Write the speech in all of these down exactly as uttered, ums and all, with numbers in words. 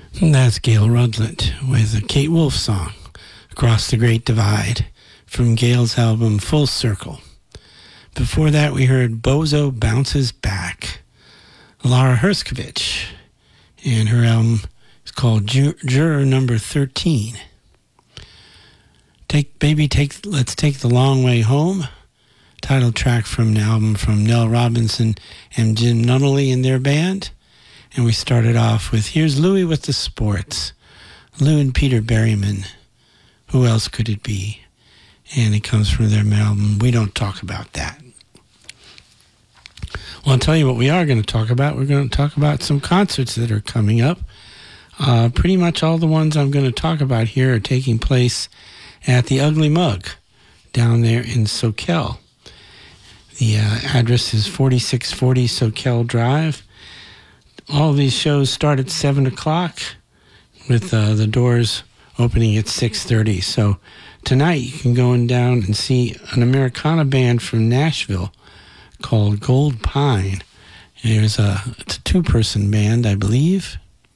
And that's Gail Rudlett with a Kate Wolf song, Across the Great Divide, from Gail's album Full Circle. Before that, we heard Bozo Bounces Back, Laura Herskovich, and her album is called Jur- Juror Number thirteen. Take Baby, take Let's Take the Long Way Home, title track from an album from Nell Robinson and Jim Nunnally and their band. And we started off with Here's Louie with the Sports, Lou and Peter Berryman. Who else could it be? And it comes from their album We Don't Talk About That. Well, I'll tell you what we are going to talk about. We're going to talk about some concerts that are coming up. Uh, pretty much all the ones I'm going to talk about here are taking place at the Ugly Mug down there in Soquel. The uh, address is forty-six forty Soquel Drive. All these shows start at seven o'clock with uh, the doors opening at six thirty. So tonight you can go in down and see an Americana band from Nashville called Gold Pine. There's a, it's a two-person band, I believe.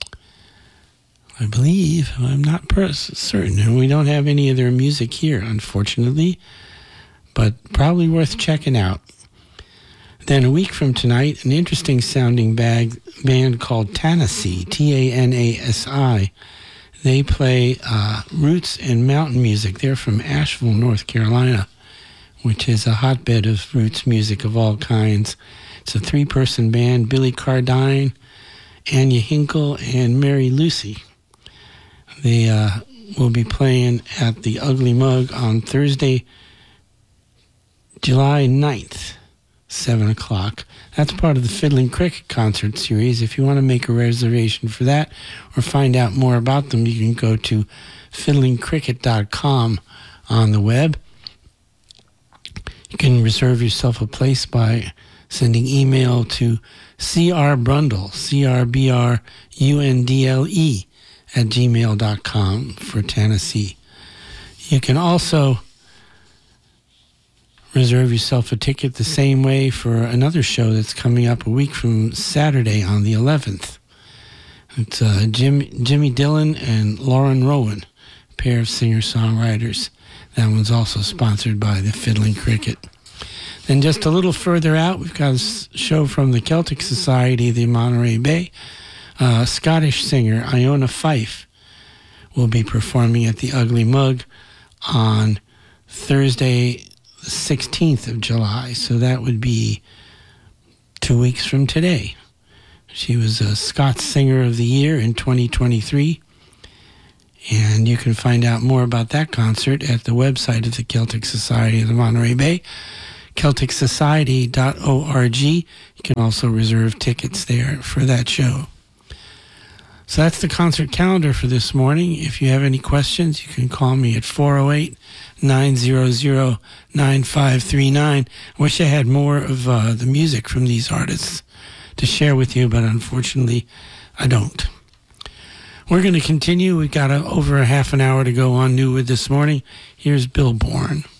I believe. I'm not pers- certain. We don't have any of their music here, unfortunately, but probably worth checking out. Then a week from tonight, an interesting sounding bag, band called Tanasi, T A N A S I. They play uh, roots and mountain music. They're from Asheville, North Carolina, which is a hotbed of roots music of all kinds. It's a three-person band, Billy Cardine, Anya Hinkle, and Mary Lucy. They uh, will be playing at the Ugly Mug on Thursday, July ninth. seven o'clock. That's part of the Fiddling Cricket concert series. If you want to make a reservation for that or find out more about them, you can go to fiddling cricket dot com on the web. You can reserve yourself a place by sending email to crbrundle, C R B R U N D L E, at gmail dot com for Tennessee. You can also reserve yourself a ticket the same way for another show that's coming up a week from Saturday on the eleventh. It's uh, Jim, Jimmy Dillon and Lauren Rowan, a pair of singer-songwriters. That one's also sponsored by the Fiddling Cricket. Then just a little further out, we've got a show from the Celtic Society of the Monterey Bay. Uh, Scottish singer Iona Fife will be performing at the Ugly Mug on Thursday, the sixteenth of July, so that would be two weeks from today. She was a Scots Singer of the Year in twenty twenty-three, and you can find out more about that concert at the website of the Celtic Society of the Monterey Bay, celtic society dot org. You can also reserve tickets there for that show. So that's the concert calendar for this morning. If you have any questions, you can call me at four oh eight, nine hundred, nine five three nine. I wish I had more of uh, the music from these artists to share with you, but unfortunately, I don't. We're going to continue. We've got a, over a half an hour to go on New Wood this morning. Here's Bill Bourne.